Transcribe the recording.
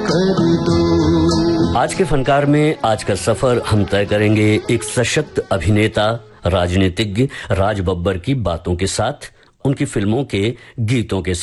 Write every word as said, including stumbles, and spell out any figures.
कर दो। आज के फनकार में आज का सफर हम तय करेंगे एक सशक्त अभिनेता, राजनीतिज्ञ राज बब्बर की बातों के साथ, उनकी फिल्मों के गीतों के